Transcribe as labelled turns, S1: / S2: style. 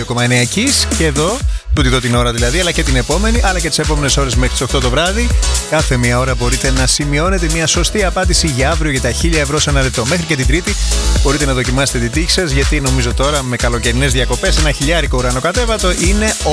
S1: 102,9 Kiss. Και εδώ, τούτη εδώ την ώρα δηλαδή, αλλά και την επόμενη, αλλά και τις επόμενες ώρες μέχρι τις 8 το βράδυ. Κάθε μία ώρα μπορείτε να σημειώνετε μια σωστή απάντηση για αύριο για τα 1.000 ευρώ σε ένα λεπτό. Μέχρι και την Τρίτη μπορείτε να δοκιμάσετε την τύχη σας, γιατί νομίζω τώρα με καλοκαιρινές διακοπές ένα χιλιάρικο ουρανοκατέβατο είναι